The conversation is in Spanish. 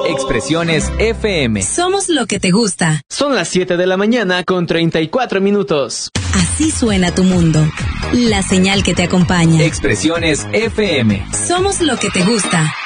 Expresiones FM. Somos lo que te gusta. Son las 7 de la mañana con 34 minutos. Así suena tu mundo. La señal que te acompaña. Expresiones FM. Somos lo que te gusta.